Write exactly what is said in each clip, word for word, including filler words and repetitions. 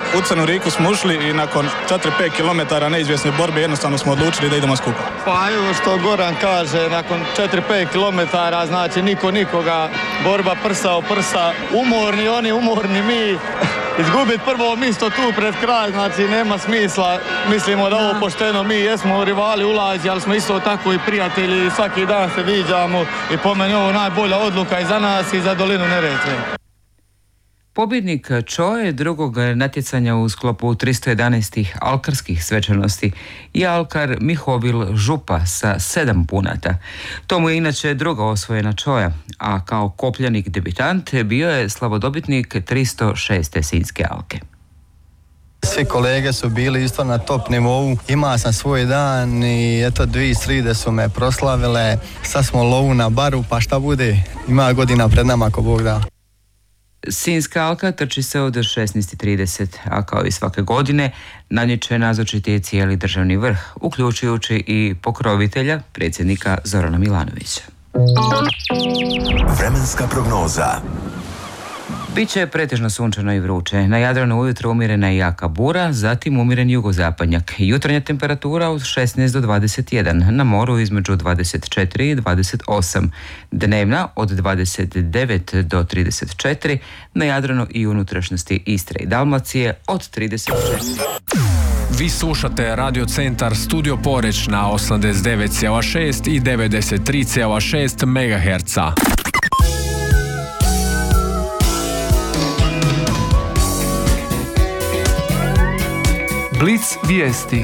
U Crnu Riku smo ušli i nakon četiri pet kilometara neizvjesne borbe jednostavno smo odlučili da idemo skupa. Pa evo što Goran kaže, nakon četiri pet kilometara, znači niko nikoga, borba prsa o prsa, umorni oni, umorni mi. Izgubiti prvo mjesto tu pred kraj, znači nema smisla. Mislimo da ovo pošteno, mi jesmo rivali ulazi, ali smo isto tako i prijatelji, svaki dan se viđamo i po meni ovo najbolja odluka i za nas i za dolinu Neretve. Pobjednik Čoje drugog natjecanja u sklopu tristo jedanaest alkarskih svečanosti je alkar Mihovil Župa sa sedam punata. To mu je inače druga osvojena Čoja, a kao kopljanik debitant bio je slavodobitnik tristo šeste Sinjske alke. Svi kolege su bili isto na top nivou, imao sam svoj dan i eto dvije sride su me proslavile, sad smo lovu na baru, pa šta bude, ima godina pred nama ako Bog da. Sinjska alka trči se od šesnaest i trideset, a kao i svake godine na njoj će nazočiti cijeli državni vrh, uključujući i pokrovitelja, predsjednika Zorana Milanovića. Vremenska prognoza. Biće pretežno sunčano i vruće. Na Jadranu ujutro umjerena i jaka bura, zatim umjeren jugozapadnjak. Jutarnja temperatura od šesnaest do dvadeset jedan, na moru između dvadeset četiri i dvadeset osam. Dnevna od dvadeset devet do trideset četiri, na Jadranu i unutrašnjosti Istre i Dalmacije od trideset šest. Vi slušate Radio Centar Studio Poreč na osamdeset devet zarez šest i devedeset tri zarez šest megaherca. Blic vijesti.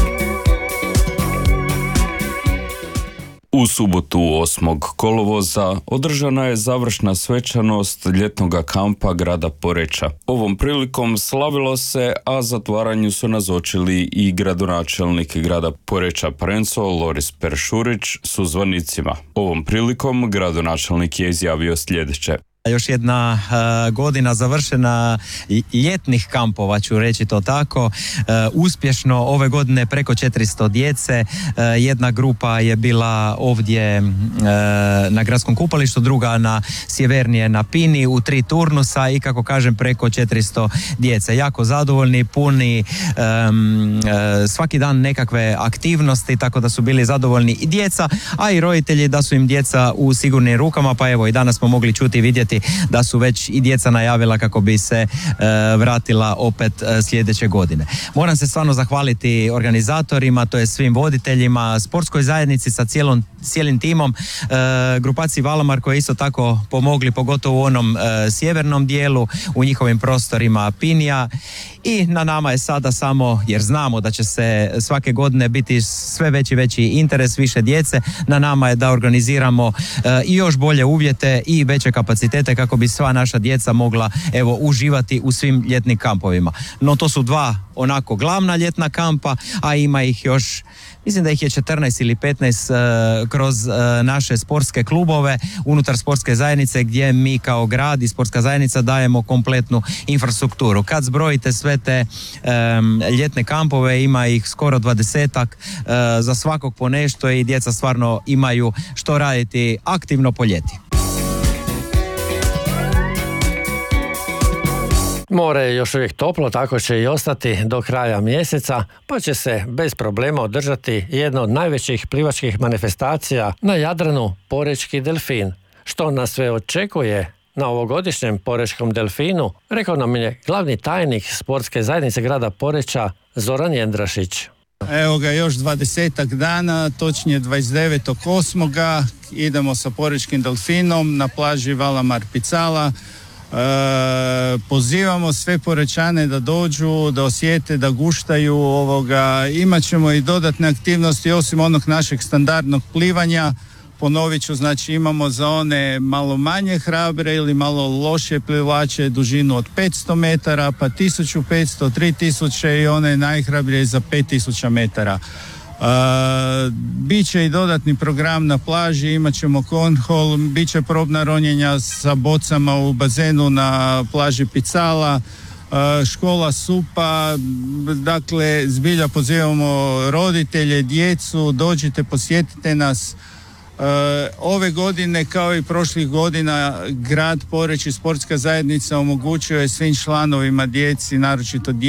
U subotu osmog kolovoza održana je završna svečanost ljetnog kampa grada Poreča. Ovom prilikom slavilo se, a zatvaranju su nazočili i gradonačelnik grada Poreča Prenco Loris Peršurić s uzvanicima. Ovom prilikom gradonačelnik je izjavio sljedeće. Još jedna uh, godina završena ljetnih kampova, ću reći to tako. Uh, uspješno ove godine preko četiristo djece. Uh, jedna grupa je bila ovdje uh, na gradskom kupalištu, druga na sjevernije na Pini u tri turnusa i kako kažem preko četiristo djece. Jako zadovoljni, puni um, uh, svaki dan nekakve aktivnosti, tako da su bili zadovoljni i djeca, a i roditelji da su im djeca u sigurnim rukama, pa evo i danas smo mogli čuti i vidjeti da su već i djeca najavila kako bi se e, vratila opet e, sljedeće godine. Moram se stvarno zahvaliti organizatorima, to je svim voditeljima, sportskoj zajednici sa cijelom, cijelim timom, e, grupaciji Valamar koji isto tako pomogli, pogotovo u onom e, sjevernom dijelu, u njihovim prostorima Pinija. I na nama je sada samo, jer znamo da će se svake godine biti sve veći veći interes, više djece, na nama je da organiziramo e, i još bolje uvjete i veće kapacitete kako bi sva naša djeca mogla evo uživati u svim ljetnim kampovima. No to su dva onako glavna ljetna kampa, a ima ih još, mislim da ih je četrnaest ili petnaest uh, kroz uh, naše sportske klubove unutar sportske zajednice gdje mi kao grad i sportska zajednica dajemo kompletnu infrastrukturu. Kad zbrojite sve te um, ljetne kampove, ima ih skoro dvadesetak, uh, za svakog po nešto i djeca stvarno imaju što raditi aktivno po ljeti. More je još uvijek toplo, tako će i ostati do kraja mjeseca, pa će se bez problema održati jedna od najvećih plivačkih manifestacija na Jadranu, Porečki delfin. Što nas sve očekuje na ovogodišnjem Porečkom delfinu, rekao nam je glavni tajnik sportske zajednice grada Poreča Zoran Jendrašić. Evo ga, još dvadesetak dana, točnije dvadeset devetog osmoga idemo sa Porečkim delfinom na plaži Valamar Picala. E, pozivamo sve Porečane da dođu, da osjete, da guštaju ovoga. Imat ćemo i dodatne aktivnosti osim onog našeg standardnog plivanja. Ponovit ću, znači imamo za one malo manje hrabre ili malo loše plivače dužinu od petsto metara, pa tisuću petsto, tri tisuće i one najhrabrije za pet tisuća metara. Uh, Biće i dodatni program na plaži, imat ćemo konhol, bit će probna ronjenja sa bocama u bazenu na plaži Picala, uh, škola supa, dakle zbilja pozivamo roditelje, djecu, dođite, posjetite nas. Uh, ove godine kao i prošlih godina grad Poreč i sportska zajednica omogućuje svim članovima, djeci, naročito djeci,